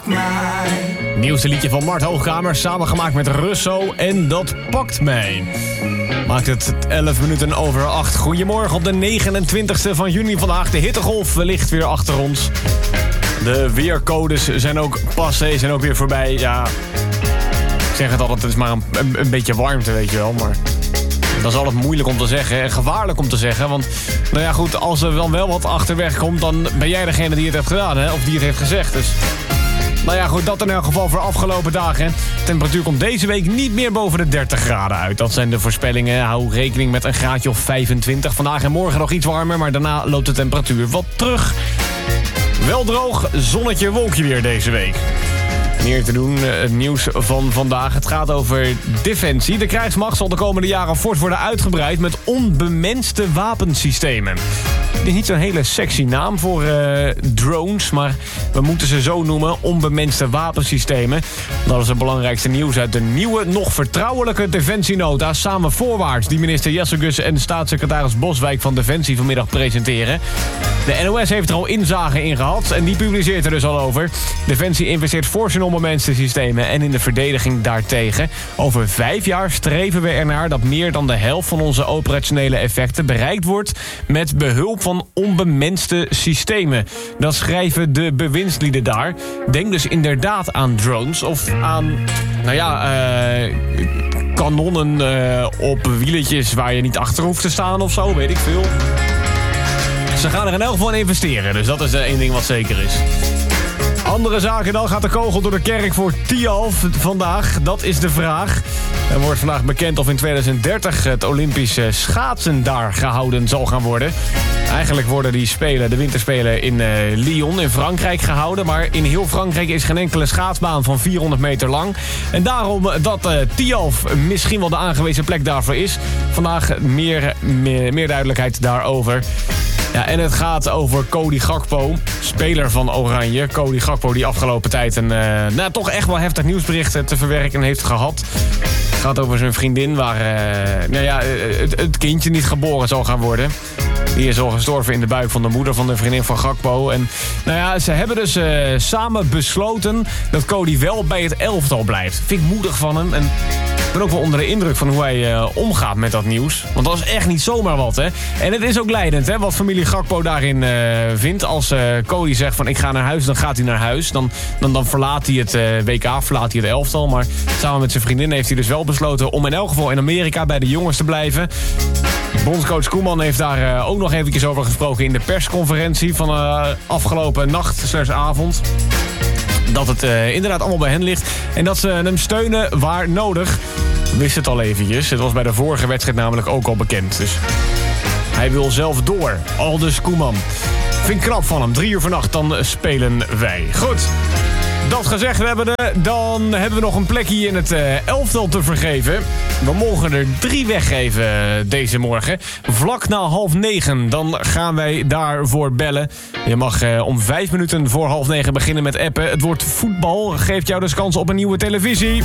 Pak mij. Nieuwste liedje van Mart Hoogkamer, samengemaakt met Russo en Dat Pakt Mij. Maakt het 11 minuten over 8. Goedemorgen op de 29e van juni vandaag. De hittegolf ligt weer achter ons. De weercodes zijn ook passé, zijn ook weer voorbij. Ja, ik zeg het altijd, het is maar een beetje warmte, weet je wel, maar... Dat is altijd moeilijk om te zeggen en gevaarlijk om te zeggen. Want, nou ja goed, als er dan wel wat achterweg komt... dan ben jij degene die het heeft gedaan, hè? Of die het heeft gezegd. Dus, nou ja goed, dat in elk geval voor afgelopen dagen. De temperatuur komt deze week niet meer boven de 30 graden uit. Dat zijn de voorspellingen. Hou rekening met een graadje of 25. Vandaag en morgen nog iets warmer, maar daarna loopt de temperatuur wat terug. Wel droog, zonnetje, wolkje weer deze week. Meer te doen, het nieuws van vandaag. Het gaat over defensie. De krijgsmacht zal de komende jaren fors worden uitgebreid met onbemenste wapensystemen. Het is niet zo'n hele sexy naam voor drones, maar we moeten ze zo noemen, onbemenste wapensystemen. Dat is het belangrijkste nieuws uit de nieuwe, nog vertrouwelijke defensienota Samen Voorwaarts, die minister Jessegus en staatssecretaris Boswijk van Defensie vanmiddag presenteren. De NOS heeft er al inzage in gehad en die publiceert er dus al over. Defensie investeert fors in onbemenste systemen en in de verdediging daartegen. Over 5 jaar streven we ernaar dat meer dan de helft van onze operationele effecten bereikt wordt met behulp van onbemenste systemen. Dat schrijven de bewindslieden daar. Denk dus inderdaad aan drones of aan, nou ja, kanonnen op wieletjes waar je niet achter hoeft te staan of zo, weet ik veel. Ze gaan er in elk geval in investeren, dus dat is één ding wat zeker is. Andere zaken dan, gaat de kogel door de kerk voor Tialf vandaag? Dat is de vraag. Er wordt vandaag bekend of in 2030 het Olympische schaatsen daar gehouden zal gaan worden. Eigenlijk worden die spelen, de winterspelen in Lyon in Frankrijk gehouden. Maar in heel Frankrijk is geen enkele schaatsbaan van 400 meter lang. En daarom dat Tialf misschien wel de aangewezen plek daarvoor is. Vandaag meer duidelijkheid daarover. Ja, en het gaat over Cody Gakpo, speler van Oranje. Cody Gakpo die afgelopen tijd een toch echt wel heftig nieuwsbericht te verwerken heeft gehad. Het gaat over zijn vriendin waar het kindje niet geboren zal gaan worden. Die is al gestorven in de buik van de moeder van de vriendin van Gakpo. En nou ja, ze hebben dus samen besloten dat Cody wel bij het elftal blijft. Vind ik moedig van hem. En ik ben ook wel onder de indruk van hoe hij omgaat met dat nieuws. Want dat is echt niet zomaar wat, hè. En het is ook leidend, hè, wat familie Gakpo daarin vindt. Als Cody zegt van ik ga naar huis, dan gaat hij naar huis. Dan verlaat hij het WK, verlaat hij het elftal. Maar samen met zijn vriendin heeft hij dus wel besloten om in elk geval in Amerika bij de jongens te blijven. Bondscoach Koeman heeft daar ook nog eventjes over gesproken in de persconferentie van afgelopen nacht/avond. Dat het inderdaad allemaal bij hen ligt. En dat ze hem steunen waar nodig. Wist het al eventjes. Het was bij de vorige wedstrijd namelijk ook al bekend. Dus hij wil zelf door. Aldus Koeman. Vind ik knap van hem. 3 uur vannacht, dan spelen wij. Goed. Dat gezegd hebben dan hebben we nog een plekje in het elftal te vergeven. We mogen er 3 weggeven deze morgen. Vlak na 8:30, dan gaan wij daarvoor bellen. Je mag om 5 minuten voor 8:30 beginnen met appen. Het woord voetbal geeft jou dus kans op een nieuwe televisie.